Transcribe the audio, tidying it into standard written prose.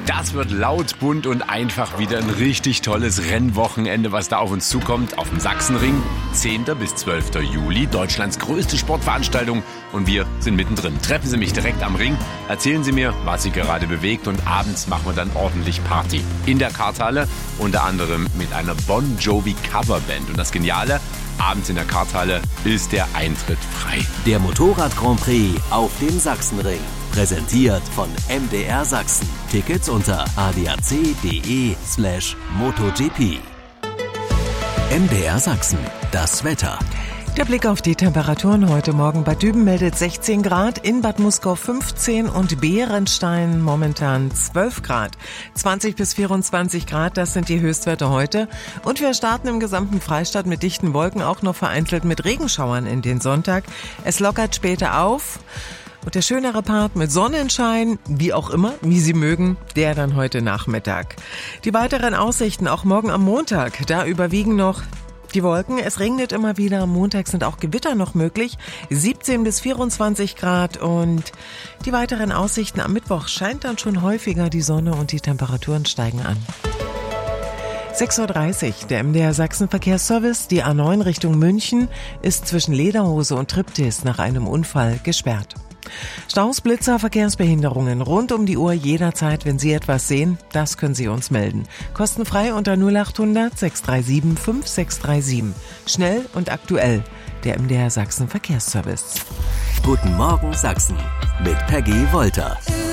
Das wird laut, bunt und einfach wieder ein richtig tolles Rennwochenende, was da auf uns zukommt. Auf dem Sachsenring, 10. bis 12. Juli, Deutschlands größte Sportveranstaltung. Und wir sind mittendrin. Treffen Sie mich direkt am Ring, erzählen Sie mir, was Sie gerade bewegt. Und abends machen wir dann ordentlich Party. In der Karthalle, unter anderem mit einer Bon Jovi Coverband. Und das Geniale, abends in der Karthalle ist der Eintritt frei. Der Motorrad Grand Prix auf dem Sachsenring. Präsentiert von MDR Sachsen. Tickets unter adac.de/MotoGP. MDR Sachsen. Das Wetter. Der Blick auf die Temperaturen heute Morgen. Bad Düben meldet 16 Grad, in Bad Muskau 15 und Bärenstein momentan 12 Grad. 20 bis 24 Grad, das sind die Höchstwerte heute. Und wir starten im gesamten Freistaat mit dichten Wolken, auch noch vereinzelt mit Regenschauern in den Sonntag. Es lockert später auf. Und der schönere Part mit Sonnenschein, wie auch immer, wie Sie mögen, der dann heute Nachmittag. Die weiteren Aussichten auch morgen am Montag, da überwiegen noch die Wolken. Es regnet immer wieder, am Montag sind auch Gewitter noch möglich, 17 bis 24 Grad und die weiteren Aussichten am Mittwoch scheint dann schon häufiger die Sonne und die Temperaturen steigen an. 6.30 Uhr, der MDR Sachsen Verkehrsservice, die A9 Richtung München ist zwischen Lederhose und Triptis nach einem Unfall gesperrt. Staus, Blitzer, Verkehrsbehinderungen rund um die Uhr jederzeit. Wenn Sie etwas sehen, das können Sie uns melden. Kostenfrei unter 0800 637 5637. Schnell und aktuell. Der MDR Sachsen Verkehrsservice. Guten Morgen Sachsen mit Peggy Wolter.